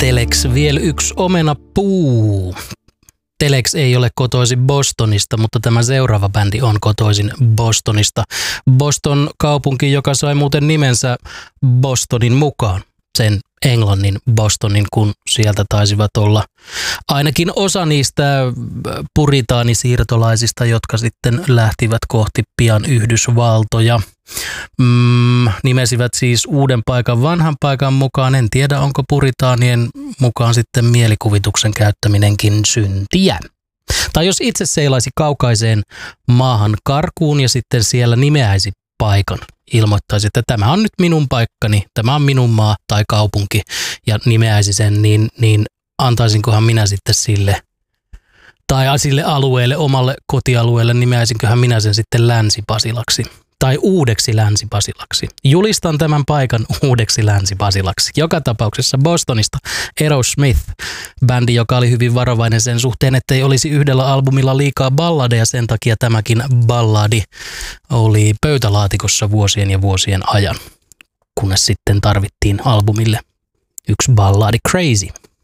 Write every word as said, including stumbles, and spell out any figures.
Telex, vielä yksi omenapuu. Telex ei ole kotoisin Bostonista, mutta tämä seuraava bändi on kotoisin Bostonista. Boston kaupunki, joka sai muuten nimensä Bostonin mukaan. Sen Englannin Bostonin, kun sieltä taisivat olla ainakin osa niistä puritaanisirtolaisista, jotka sitten lähtivät kohti pian Yhdysvaltoja. Mm, nimesivät siis uuden paikan vanhan paikan mukaan. En tiedä, onko puritaanien mukaan sitten mielikuvituksen käyttäminenkin syntiä. Tai jos itse seilaisi kaukaiseen maahan karkuun ja sitten siellä nimeäisi paikan, ilmoittaisi, että tämä on nyt minun paikkani, tämä on minun maa tai kaupunki ja nimeäisi sen, niin, niin antaisinkohan minä sitten sille tai sille alueelle, omalle kotialueelle, nimeäisinköhän minä sen sitten Länsi-Pasilaksi tai uudeksi Länsi-Pasilaksi. Julistan tämän paikan uudeksi Länsi-Pasilaksi. Joka tapauksessa Bostonista Aerosmith, bändi, joka oli hyvin varovainen sen suhteen, ettei olisi yhdellä albumilla liikaa balladeja, sen takia tämäkin balladi oli pöytälaatikossa vuosien ja vuosien ajan, kunnes sitten tarvittiin albumille yksi balladi, Crazy.